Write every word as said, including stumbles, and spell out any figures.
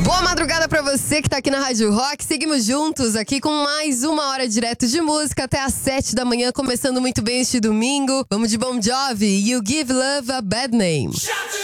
Boa madrugada pra você que tá aqui na Rádio Rock. Seguimos juntos aqui com mais uma hora direto de música até às sete da manhã, começando muito bem este domingo. Vamos de Bon Jovi, You Give Love a Bad Name.